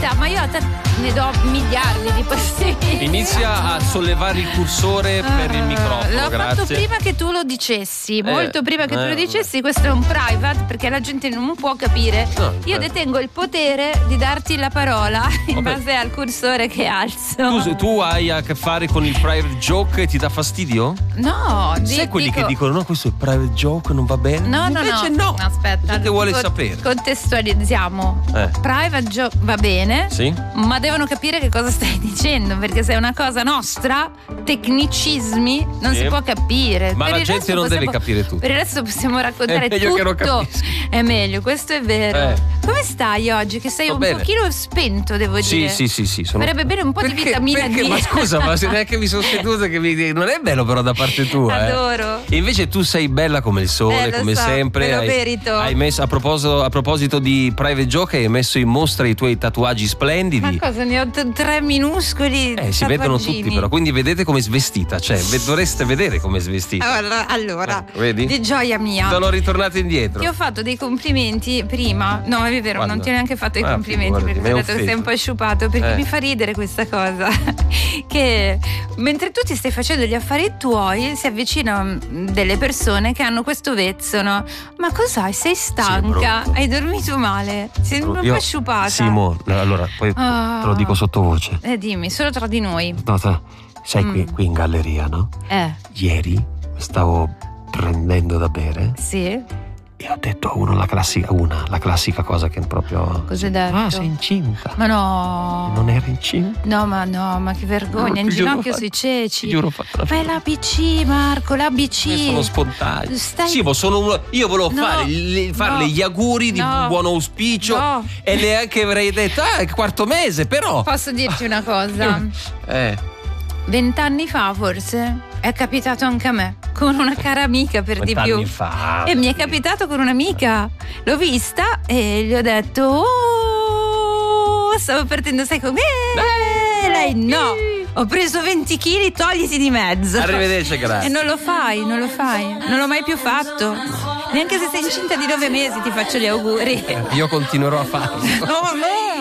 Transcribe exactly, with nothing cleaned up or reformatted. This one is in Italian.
possibilità, ma io a te ne do miliardi di possibilità. Inizia a sollevare il cursore ah, per il microfono. L'ho grazie. fatto prima che tu lo dicessi, eh, molto prima che eh, tu lo dicessi. Questo è un private perché la gente non può capire. No, io eh. detengo il potere di darti la parola in Vabbè. base al cursore che alzo. Tu, tu hai a che fare con il private joke e ti dà fastidio? No, di, Sai quelli dico, che dicono no, questo è private joke, non va bene? No, no, Invece no. no. Aspetta, Gente vuole con- sapere. Contestualizziamo. Eh. Private joke va bene, Sì? ma devono capire che cosa stai dicendo, perché se è una cosa nostra, tecnicismi non Sì. si può capire. Ma Per la il gente resto non deve possiamo- capire tutto. Per il resto possiamo raccontare È meglio che non tutto. capisca. È meglio, questo è vero. Eh. Come stai oggi? Che sei Sto un bene. pochino spento, devo Sì, dire. sì, sì, sì. Sono... Farebbe bene un po' perché, di vitamina perché? D. Ma scusa, ma se neanche mi sono seduta che mi... non è bello però da parte tua. Adoro. Eh. E invece tu sei bella come il sole, Eh, lo come so, sempre. me lo hai, merito. hai messo a proposito, a proposito di private joke, hai messo in mostra i tuoi tatuaggi splendidi. Ma cosa, ne ho t- tre minuscoli. Eh, si vedono tatuaggini. tutti però, quindi vedete come è svestita, cioè ve- dovreste vedere come è svestita. Allora, allora Eh, vedi? di gioia mia. Sono ritornato indietro. Ti ho fatto dei complimenti prima. No, è vero, Quando? non ti ho neanche fatto i Ah, complimenti figurati, perché mi ho hai detto che sei offeso. un po' sciupato. Perché Eh. mi fa ridere questa cosa. Che mentre tu ti stai facendo gli affari tuoi, si avvicinano delle persone che hanno questo vezzo, no? Ma cos'hai? Sei stanca? brutto. Hai dormito male? Sei un Io- po' sciupata. Simo, allora poi Ah. te lo dico sottovoce. Eh, dimmi, solo tra di noi. No, te- sei qui, Mm. qui in galleria, no? Eh, Ieri mi stavo prendendo da bere sì. e ho detto a uno la classica, una, la classica cosa che proprio... Cosa hai detto? Ah, sei incinta. Ma no. Non era incinta? No, ma no, ma che vergogna, in Ti giuro, ginocchio ho sui fatto- ceci. Ti giuro, ho fatto la Ma è l'A B C, Marco, l'A B C. sono spontaneo. Stai- Sì, ma sono uno- io volevo No, fare le- farle no, gli auguri di no, buon auspicio no. e neanche avrei detto, ah, è il quarto mese, però. Posso dirti una cosa? Eh, Vent'anni fa, forse, è capitato anche a me, con una cara amica per di vent'anni più. fa. E mi è capitato con un'amica. L'ho vista e gli ho detto, oh, stavo partendo, sai come? E lei no. Ho preso venti chili, togliti di mezzo. Arrivederci, grazie. E non lo fai, non lo fai. Non l'ho mai più fatto. Neanche se sei incinta di nove mesi ti faccio gli auguri. Io continuerò a farlo. No, no.